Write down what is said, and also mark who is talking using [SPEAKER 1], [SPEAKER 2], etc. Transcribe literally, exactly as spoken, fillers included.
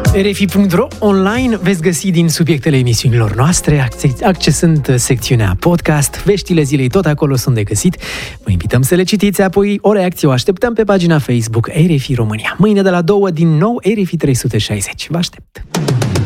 [SPEAKER 1] R F I punct r o online veți găsi din subiectele emisiunilor noastre, accesând secțiunea podcast. Veștile zilei tot acolo sunt de găsit. Vă invităm să le citiți, apoi o reacție o așteptăm pe pagina Facebook R F I România. Mâine de la două din nou R F I trei sute șaizeci. Vă aștept!